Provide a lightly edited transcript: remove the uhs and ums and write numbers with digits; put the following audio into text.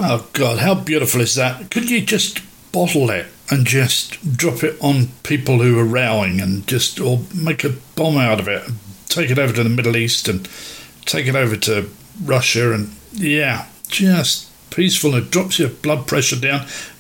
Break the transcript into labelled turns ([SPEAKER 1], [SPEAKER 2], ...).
[SPEAKER 1] Oh, God, how beautiful is that? Could you just bottle it and just drop it on people who are rowing and just, or make a bomb out of it, and take it over to the Middle East and take it over to Russia, and yeah, just peaceful. It drops your blood pressure down,